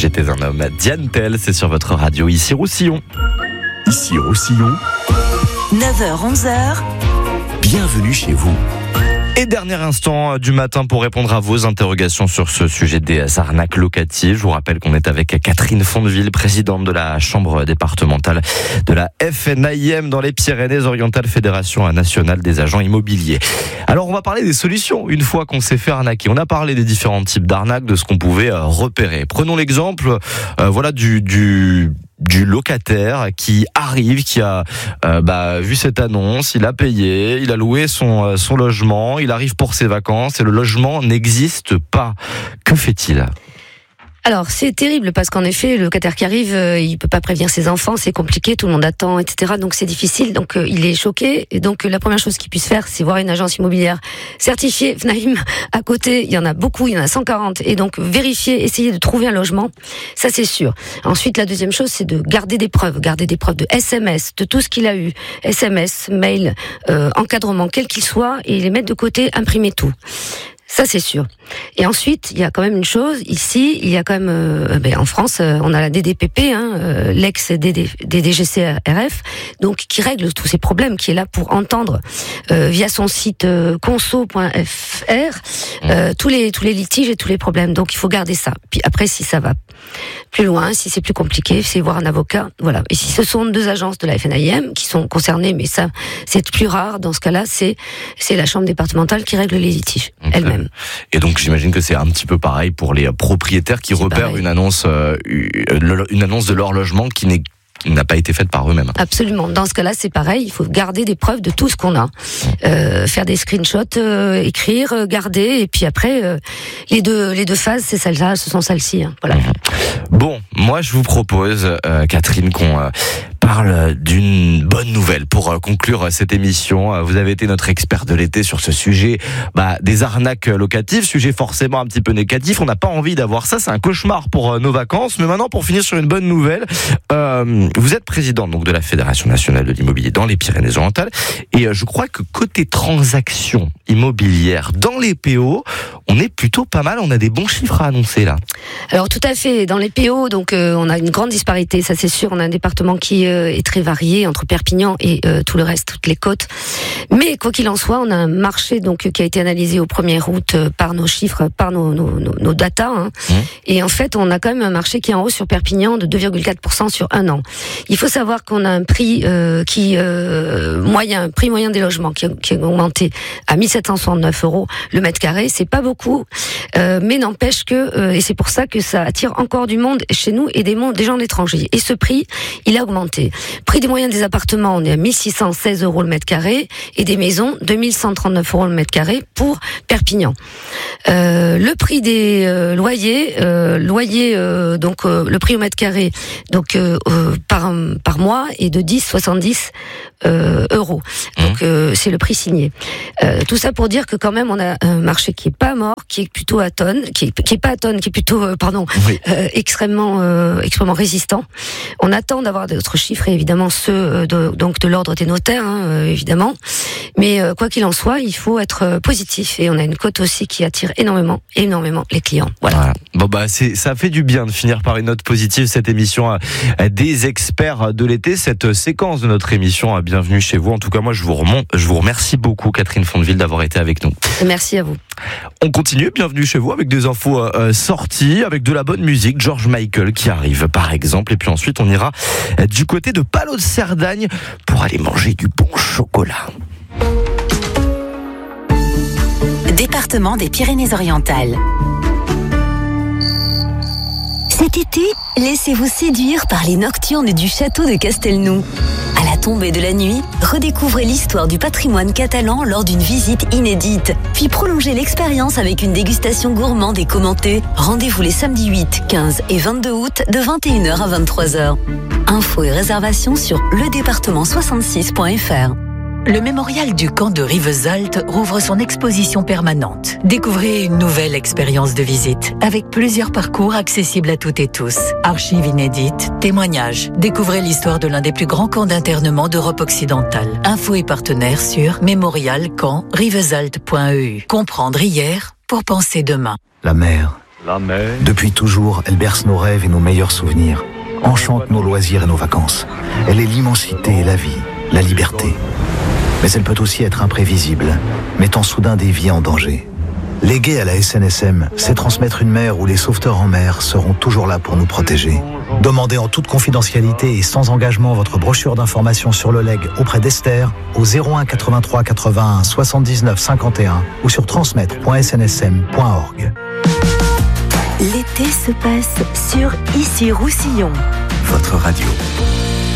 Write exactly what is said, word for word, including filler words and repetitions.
J'étais un homme. Diane Tell, c'est sur votre radio, ici Roussillon. Ici Roussillon. neuf heures onze heures. Bienvenue chez vous. Et dernier instant du matin pour répondre à vos interrogations sur ce sujet des arnaques locatives. Je vous rappelle qu'on est avec Catherine Fondeville, présidente de la Chambre départementale de la F N A I M dans les Pyrénées-Orientales, Fédération nationale des agents immobiliers. Alors on va parler des solutions une fois qu'on s'est fait arnaquer. On a parlé des différents types d'arnaques, de ce qu'on pouvait repérer. Prenons l'exemple euh, voilà, du... du du locataire qui arrive, qui a euh, bah, vu cette annonce, il a payé, il a loué son, son logement, il arrive pour ses vacances et le logement n'existe pas. Que fait-il ? Alors, c'est terrible parce qu'en effet, le locataire qui arrive, euh, il peut pas prévenir ses enfants, c'est compliqué, tout le monde attend, et cetera. Donc, c'est difficile. Donc, euh, il est choqué. Et donc, euh, la première chose qu'il puisse faire, c'est voir une agence immobilière certifiée F N A I M à côté. Il y en a beaucoup, il y en a cent quarante. Et donc, vérifier, essayer de trouver un logement. Ça, c'est sûr. Ensuite, la deuxième chose, c'est de garder des preuves. Garder des preuves de S M S, de tout ce qu'il a eu. S M S, mail, euh, encadrement, quel qu'il soit, et les mettre de côté, imprimer tout. Ça, c'est sûr. Et ensuite, il y a quand même une chose. Ici, il y a quand même, euh, ben, en France, euh, on a la D D P P, hein, euh, l'ex-D D G C R F, donc qui règle tous ces problèmes, qui est là pour entendre euh, via son site euh, conso point f r euh, tous les tous les litiges et tous les problèmes. Donc, il faut garder ça. Puis après, si ça va plus loin, si c'est plus compliqué, c'est voir un avocat. Voilà. Et si ce sont deux agences de la F N A I M qui sont concernées, mais ça, c'est plus rare. Dans ce cas-là, c'est c'est la chambre départementale qui règle les litiges okay. elle-même. Et donc j'imagine que c'est un petit peu pareil pour les propriétaires qui c'est repèrent pareil. une annonce, euh, une annonce de leur logement qui n'est n'a pas été faite par eux-mêmes. Absolument. Dans ce cas-là, c'est pareil. Il faut garder des preuves de tout ce qu'on a. Euh, faire des screenshots, euh, écrire, euh, garder, et puis après, euh, les deux, les deux phases, c'est celle-là, ce sont celles-ci. Hein. Voilà. Bon, moi, je vous propose, euh, Catherine, qu'on euh, parle d'une bonne nouvelle pour euh, conclure cette émission. Vous avez été notre expert de l'été sur ce sujet, bah, des arnaques locatives, sujet forcément un petit peu négatif. On n'a pas envie d'avoir ça. C'est un cauchemar pour euh, nos vacances. Mais maintenant, pour finir sur une bonne nouvelle, euh, vous êtes président donc de la Fédération nationale de l'immobilier dans les Pyrénées-Orientales et je crois que côté transactions immobilières dans les P O, on est plutôt pas mal, on a des bons chiffres à annoncer là. Alors tout à fait, dans les P O, donc euh, on a une grande disparité, ça c'est sûr, on a un département qui euh, est très varié entre Perpignan et euh, tout le reste, toutes les côtes. Mais quoi qu'il en soit, on a un marché donc qui a été analysé au premier août euh, par nos chiffres, par nos nos, nos, nos datas hein. Mmh. Et en fait, on a quand même un marché qui est en hausse sur Perpignan de deux virgule quatre pour cent sur un an. Il faut savoir qu'on a un prix euh, qui euh, moyen, prix moyen des logements qui a, qui a augmenté à mille sept cent soixante-neuf euros le mètre carré. C'est pas beaucoup, euh, mais n'empêche que euh, et c'est pour ça que ça attire encore du monde chez nous et des, des gens d'étrangers. Et ce prix, il a augmenté. Prix des moyens des appartements, on est à mille six cent seize euros le mètre carré et des maisons deux mille cent trente-neuf euros le mètre carré pour Perpignan. Euh, le prix des euh, loyers, euh, loyer euh, donc euh, le prix au mètre carré, donc euh, euh, par par mois est de dix virgule soixante-dix euh, euros. Donc euh, c'est le prix signé. Euh, tout ça pour dire que quand même on a un marché qui est pas mort, qui est plutôt à tonne, qui est, qui est pas à tonne, qui est plutôt euh, pardon oui. euh, extrêmement euh, extrêmement résistant. On attend d'avoir d'autres chiffres et évidemment ceux de, donc de l'ordre des notaires hein, euh, évidemment. Mais euh, quoi qu'il en soit, il faut être euh, positif et on a une cote aussi qui attire énormément énormément les clients. Voilà. voilà. Bon bah c'est ça fait du bien de finir par une note positive cette émission euh, des experts de l'été, cette séquence de notre émission. Bienvenue chez vous. En tout cas, moi, je vous remonte, je vous remercie beaucoup, Catherine Fondeville, d'avoir été avec nous. Merci à vous. On continue. Bienvenue chez vous avec des infos euh, sorties, avec de la bonne musique. George Michael qui arrive, par exemple. Et puis ensuite, on ira du côté de Palau de Cerdagne pour aller manger du bon chocolat. Département des Pyrénées-Orientales. Cet été, laissez-vous séduire par les nocturnes du château de Castelnou. À la tombée de la nuit, redécouvrez l'histoire du patrimoine catalan lors d'une visite inédite. Puis prolongez l'expérience avec une dégustation gourmande et commentée. Rendez-vous les samedis huit, quinze et vingt-deux août de vingt et une heures à vingt-trois heures. Infos et réservations sur le département soixante-six point f r. Le mémorial du camp de Rivesaltes rouvre son exposition permanente. Découvrez une nouvelle expérience de visite avec plusieurs parcours accessibles à toutes et tous. Archives inédites, témoignages. Découvrez l'histoire de l'un des plus grands camps d'internement d'Europe occidentale. Infos et partenaires sur mémorial camp rivesaltes point e u. Comprendre hier pour penser demain. La mer, La mer. Depuis toujours, elle berce nos rêves et nos meilleurs souvenirs, enchante nos loisirs et nos vacances. Elle est l'immensité et la vie, la liberté. Mais elle peut aussi être imprévisible, mettant soudain des vies en danger. Léguer à la S N S M, c'est transmettre une mer où les sauveteurs en mer seront toujours là pour nous protéger. Demandez en toute confidentialité et sans engagement votre brochure d'information sur le legs auprès d'Esther au zéro un quatre-vingt-trois quatre-vingt-un soixante-dix-neuf cinquante et un ou sur transmettre point s n s m point org. L'été se passe sur Ici Roussillon. Votre radio.